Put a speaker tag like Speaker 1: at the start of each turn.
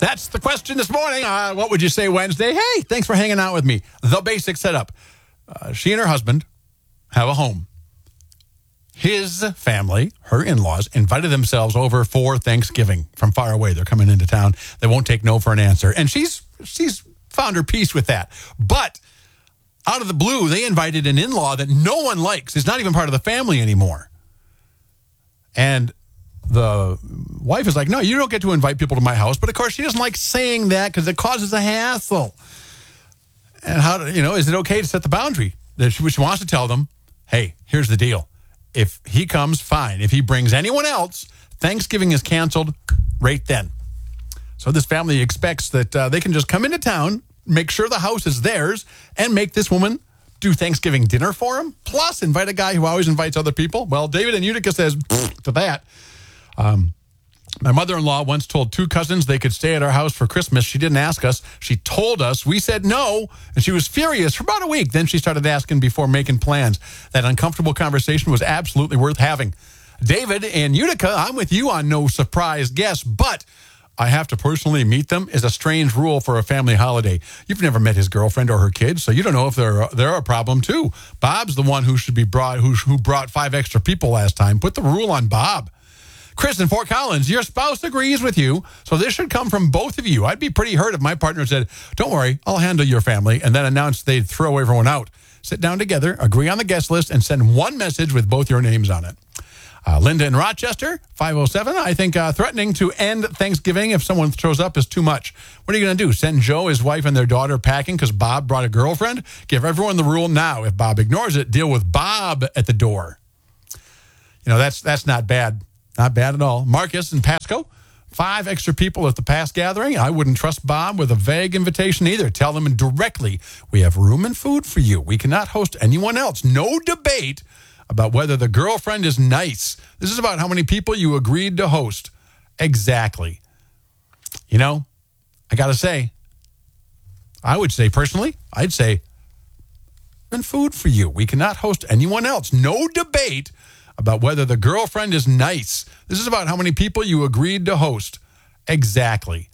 Speaker 1: That's the question this morning. What would you say Wednesday? Hey, thanks for hanging out with me. The basic setup. She and her husband have a home. His family, her in-laws, invited themselves over for Thanksgiving from far away. They're coming into town. They won't take no for an answer. And she's found her peace with that. But out of the blue, they invited an in-law that no one likes. He's not even part of the family anymore. And the wife is like, no, you don't get to invite people to my house. But, of course, she doesn't like saying that because it causes a hassle. And is it okay to set the boundary? That she wants to tell them, hey, here's the deal. If he comes, fine. If he brings anyone else, Thanksgiving is canceled right then. So this family expects that they can just come into town, make sure the house is theirs, and make this woman do Thanksgiving dinner for him, plus invite a guy who always invites other people. Well, David in Utica says to that. My mother-in-law once told 2 cousins they could stay at our house for Christmas. She didn't ask us. She told us. We said no, and she was furious for about a week. Then she started asking before making plans. That uncomfortable conversation was absolutely worth having. David in Utica, I'm with you on no surprise guests, but I have to personally meet them is a strange rule for a family holiday. You've never met his girlfriend or her kids, so you don't know if they're a problem too. Bob's the one who should be brought, who brought 5 extra people last time. Put the rule on Bob. Chris in Fort Collins, your spouse agrees with you, so this should come from both of you. I'd be pretty hurt if my partner said, don't worry, I'll handle your family, and then announced they'd throw everyone out. Sit down together, agree on the guest list, and send one message with both your names on it. Linda in Rochester, 507, I think threatening to end Thanksgiving if someone shows up is too much. What are you going to do? Send Joe, his wife, and their daughter packing because Bob brought a girlfriend? Give everyone the rule now. If Bob ignores it, deal with Bob at the door. That's not bad. Not bad at all. Marcus in Pasco, 5 extra people at the past gathering. I wouldn't trust Bob with a vague invitation either. Tell them directly, we have room and food for you. We cannot host anyone else. No debate about whether the girlfriend is nice. This is about how many people you agreed to host. Exactly. I got to say, I would say personally, I'd say, and food for you. We cannot host anyone else. No debate about whether the girlfriend is nice. This is about how many people you agreed to host. Exactly.